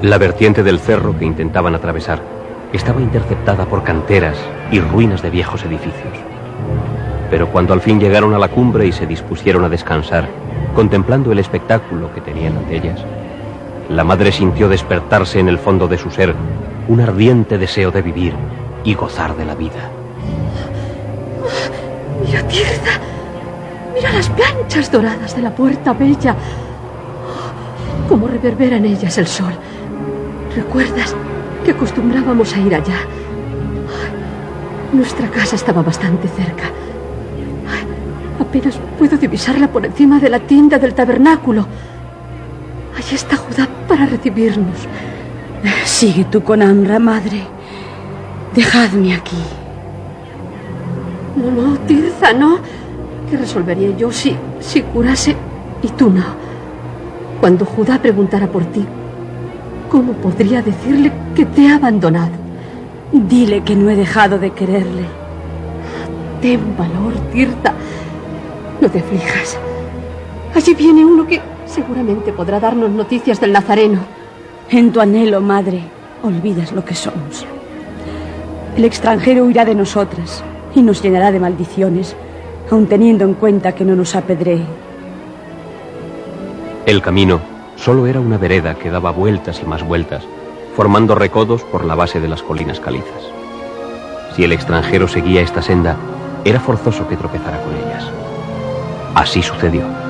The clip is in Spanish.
La vertiente del cerro que intentaban atravesar estaba interceptada por canteras y ruinas de viejos edificios. Pero cuando al fin llegaron a la cumbre y se dispusieron a descansar, contemplando el espectáculo que tenían ante ellas, la madre sintió despertarse en el fondo de su ser un ardiente deseo de vivir y gozar de la vida. Mira, Tirza, mira las planchas doradas de la puerta bella. Cómo reverbera en ellas el sol. ¿Recuerdas que acostumbrábamos a ir allá? Nuestra casa estaba bastante cerca. Apenas puedo divisarla por encima de la tienda del tabernáculo. Allí está Judá para recibirnos. Sigue tú con Amra, madre. Dejadme aquí. No, Tirza, no. ¿Qué resolvería yo si curase y tú no? Cuando Judá preguntara por ti, ¿cómo podría decirle que te ha abandonado? Dile que no he dejado de quererle. Ten valor, Tirza. No te aflijas. Allí viene uno que seguramente podrá darnos noticias del Nazareno. En tu anhelo, madre, olvidas lo que somos. El extranjero huirá de nosotras y nos llenará de maldiciones, aun teniendo en cuenta que no nos apedree. El camino solo era una vereda que daba vueltas y más vueltas, formando recodos por la base de las colinas calizas. Si el extranjero seguía esta senda, era forzoso que tropezara con ellas. Así sucedió.